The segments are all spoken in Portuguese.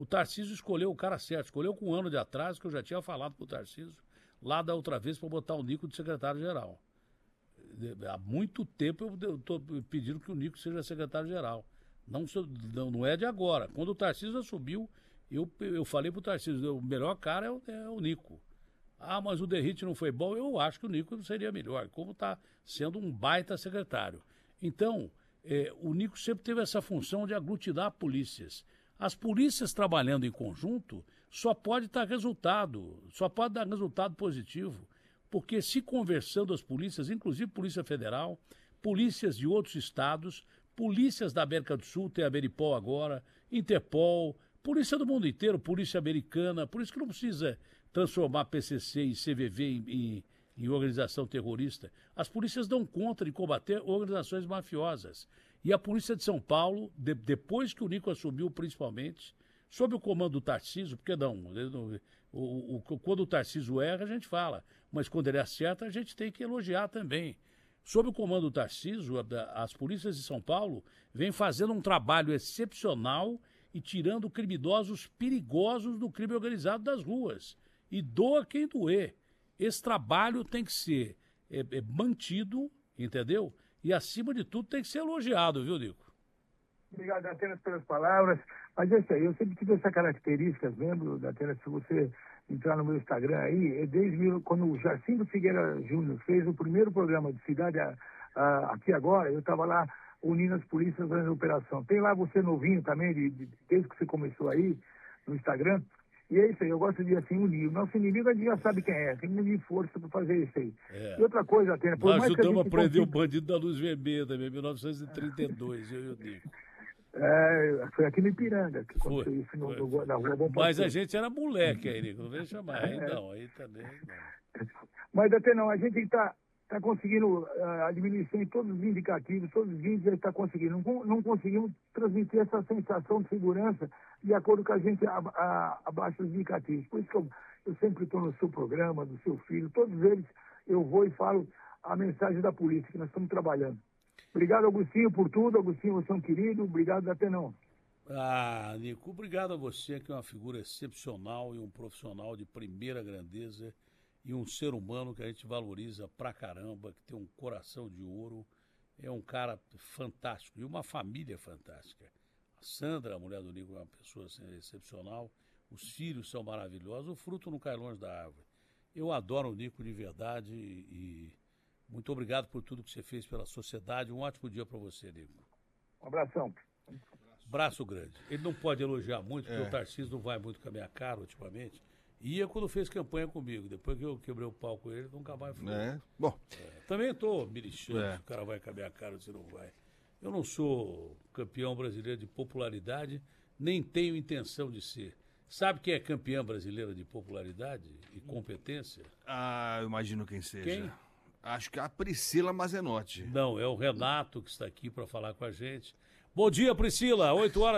O Tarcísio escolheu o cara certo, escolheu com um ano de atraso, que eu já tinha falado pro Tarcísio, lá da outra vez, para botar o Nico de secretário-geral. Há muito tempo eu estou pedindo que o Nico seja secretário-geral. Não é de agora. Quando o Tarcísio assumiu, eu falei pro Tarcísio, o melhor cara é o Nico. Ah, mas o Derrite não foi bom. Eu acho que o Nico seria melhor, como está sendo um baita secretário. Então, o Nico sempre teve essa função de aglutinar polícias. As polícias trabalhando em conjunto só pode dar resultado positivo. Porque se conversando as polícias, inclusive Polícia Federal, polícias de outros estados, polícias da América do Sul, tem a Beripol agora, Interpol, polícia do mundo inteiro, polícia americana, por isso que não precisa transformar PCC e CVV em organização terrorista. As polícias dão conta de combater organizações mafiosas. E a Polícia de São Paulo, depois que o Nico assumiu principalmente, sob o comando do Tarcísio, porque quando o Tarcísio erra, a gente fala, mas quando ele acerta, a gente tem que elogiar também. Sob o comando do Tarcísio, as polícias de São Paulo vêm fazendo um trabalho excepcional e tirando criminosos perigosos do crime organizado das ruas. E doa quem doer. Esse trabalho tem que ser mantido, entendeu? E, acima de tudo, tem que ser elogiado, viu, Nico? Obrigado, Datena, pelas palavras. Mas é isso aí, eu sempre tive essa característica, lembro, Datena, se você entrar no meu Instagram aí, desde quando o Jacinto Figueira Júnior fez o primeiro programa de Cidade Aqui Agora, eu estava lá unindo as polícias na operação. Tem lá você novinho também, desde que você começou aí, no Instagram. E é isso aí, eu gosto de assim unir. O nosso inimigo a gente já sabe quem é, tem que unir força para fazer isso aí. E outra coisa, Atena, por Nós mais que a ajudamos gente a prender consiga... o bandido da Luz Vermelha também, em 1932, eu e o Nico. Foi aqui no Ipiranga que aconteceu isso na Rua Bom Pastor. Mas a gente era moleque aí, Nico, não vem chamar. Aí não, aí também não. Mas até não, a gente está conseguindo a diminuição em todos os indicativos, todos os índices a gente está conseguindo. Não conseguimos transmitir essa sensação de segurança de acordo com a gente abaixa os indicativos. Por isso que eu sempre estou no seu programa, do seu filho, todos eles eu vou e falo a mensagem da polícia, que nós estamos trabalhando. Obrigado, Agostinho, por tudo. Agostinho, você é um querido. Obrigado, Datenão. Ah, Nico, obrigado a você, que é uma figura excepcional e um profissional de primeira grandeza e um ser humano que a gente valoriza pra caramba, que tem um coração de ouro. É um cara fantástico e uma família fantástica. A Sandra, a mulher do Nico, é uma pessoa excepcional. Os filhos são maravilhosos. O fruto não cai longe da árvore. Eu adoro o Nico de verdade e muito obrigado por tudo que você fez pela sociedade. Um ótimo dia para você, Nico. Um abração. Braço grande. Ele não pode elogiar muito, porque o Tarcísio não vai muito com a minha cara ultimamente. Ia quando fez campanha comigo. Depois que eu quebrei o pau com ele, nunca mais foi. Bom. Também estou me lixando se o cara vai com a minha cara ou se não vai. Eu não sou campeão brasileiro de popularidade, nem tenho intenção de ser. Sabe quem é campeã brasileira de popularidade e competência? Ah, eu imagino quem seja. Quem? Acho que é a Priscila Mazenotti. Não, é o Renato que está aqui para falar com a gente. Bom dia, Priscila,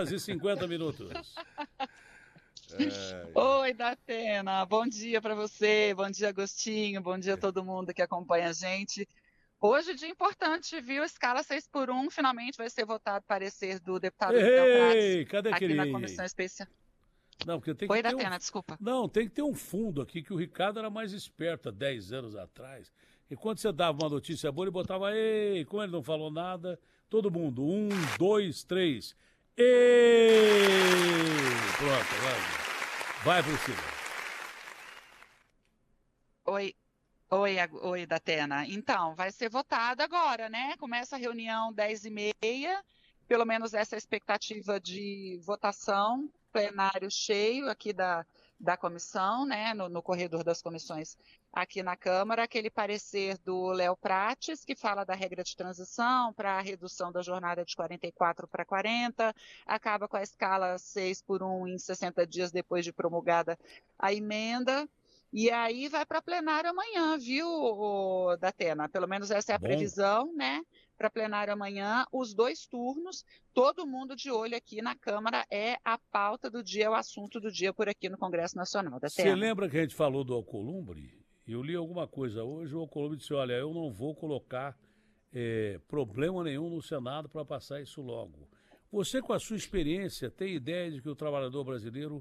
8h50. Oi, Datena, bom dia para você, bom dia, Agostinho, bom dia a todo mundo que acompanha a gente. Hoje, dia importante, viu? Escala 6x1, finalmente vai ser votado parecer do deputado Ei, cadê aqui aquele... na comissão especial. Não, porque tem Oi, que ter Datena, desculpa. Não, tem que ter um fundo aqui, que o Ricardo era mais esperto há 10 anos atrás. E quando você dava uma notícia boa, ele botava, ei, como ele não falou nada, todo mundo, 1, 2, 3, ei! Pronto, vai, Priscila. Oi, Datena. Então, vai ser votado agora, né? Começa a reunião 10h30, pelo menos essa é a expectativa de votação, plenário cheio aqui da comissão, né? No corredor das comissões aqui na Câmara, aquele parecer do Léo Prates, que fala da regra de transição para a redução da jornada de 44 para 40, acaba com a escala 6x1 em 60 dias depois de promulgada a emenda. E aí vai para plenário amanhã, viu, Datena? Pelo menos essa é a previsão, né? Para plenário amanhã, os 2 turnos, todo mundo de olho aqui na Câmara, é a pauta do dia, é o assunto do dia por aqui no Congresso Nacional. Datena. Você lembra que a gente falou do Alcolumbre? Eu li alguma coisa hoje, o Alcolumbre disse, olha, eu não vou colocar problema nenhum no Senado para passar isso logo. Você, com a sua experiência, tem ideia de que o trabalhador brasileiro